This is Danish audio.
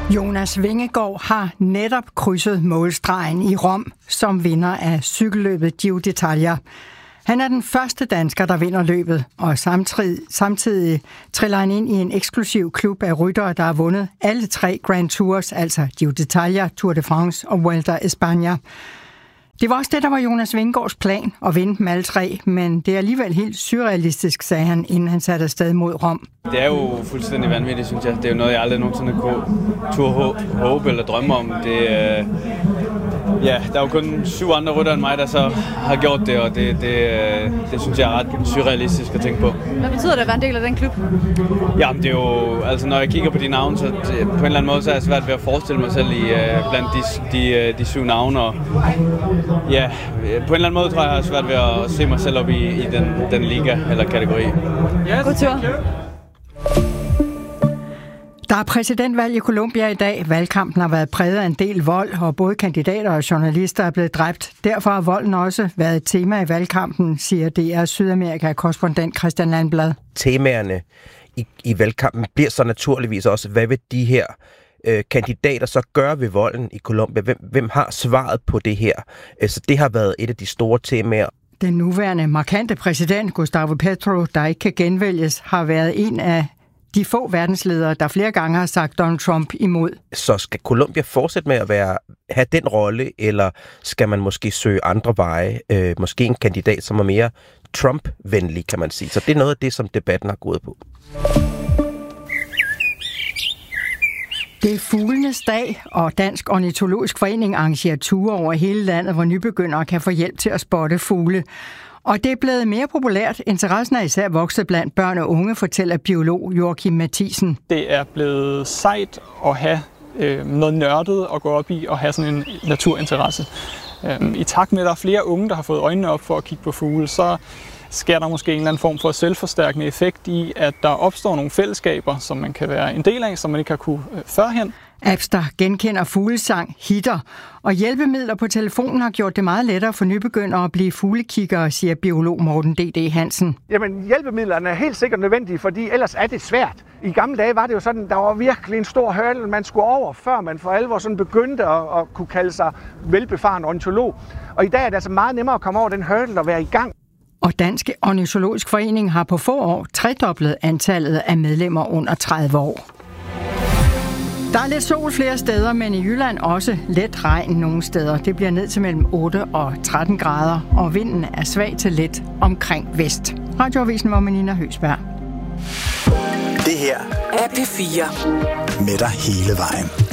Jonas Vingegaard har netop krydset målstregen i Rom som vinder af cykelløbet Giro d'Italia. Han er den første dansker, der vinder løbet, og samtidig triller han ind i en eksklusiv klub af ryttere, der har vundet alle 3 Grand Tours, altså Giro d'Italia, Tour de France og Vuelta a España. Det var også det, der var Jonas Vingegaards plan, at vinde dem alle 3, men det er alligevel helt surrealistisk, sagde han, inden han satte afsted mod Rom. Det er jo fuldstændig vanvittigt, synes jeg. Det er jo noget, jeg aldrig nogensinde kunne håbe eller drømme om. Der er jo kun 7 andre ryttere end mig, der så har gjort det, og det synes jeg er ret surrealistisk at tænke på. Hvad betyder det at være en del af den klub? Jamen, det er jo, altså når jeg kigger på de navne, så på en eller anden måde, så er det svært ved at forestille mig selv blandt de 7 navne. Og ja, på en eller anden måde tror jeg, jeg har svært ved at se mig selv op i den liga eller kategori. God tur. Der er præsidentvalg i Colombia i dag. Valgkampen har været præget af en del vold, og både kandidater og journalister er blevet dræbt. Derfor har volden også været et tema i valgkampen, siger DR Sydamerika-korrespondent Christian Landblad. Temaerne i valgkampen bliver så naturligvis også, hvad vil de her kandidater så gøre ved volden i Colombia? Hvem har svaret på det her? Så det har været et af de store temaer. Den nuværende markante præsident, Gustavo Petro, der ikke kan genvælges, har været en af de få verdensledere, der flere gange har sagt Donald Trump imod. Så skal Colombia fortsætte med at have den rolle, eller skal man måske søge andre veje? Måske en kandidat, som er mere Trump-venlig, kan man sige. Så det er noget af det, som debatten har gået på. Det er fuglenes dag, og Dansk Ornitologisk Forening arrangerer ture over hele landet, hvor nybegyndere kan få hjælp til at spotte fugle. Og det er blevet mere populært. Interessen er især vokset blandt børn og unge, fortæller biolog Joachim Mathisen. Det er blevet sejt at have noget nørdet at gå op i og have sådan en naturinteresse. I takt med, at der er flere unge, der har fået øjnene op for at kigge på fugle, så sker der måske en eller anden form for selvforstærkende effekt i, at der opstår nogle fællesskaber, som man kan være en del af, som man ikke har kunne førhen. Apps, der genkender fuglesang, hitter, og hjælpemidler på telefonen har gjort det meget lettere for nybegyndere at blive fuglekiggere, siger biolog Morten D.D. Hansen. Jamen, hjælpemidlerne er helt sikkert nødvendige, fordi ellers er det svært. I gamle dage var det jo sådan, der var virkelig en stor hurdle, man skulle over, før man for alvor sådan begyndte at kunne kalde sig velbefaren ornitolog. Og i dag er det altså meget nemmere at komme over den hurdle og være i gang. Og Danske Ornitologisk Forening har på få år tredoblet antallet af medlemmer under 30 år. Der er lidt sol flere steder, men i Jylland også let regn nogle steder. Det bliver ned til mellem 8 og 13 grader, og vinden er svag til let omkring vest. Radioavisen var med Nina Høgsberg. Det her er P4 med dig hele vejen.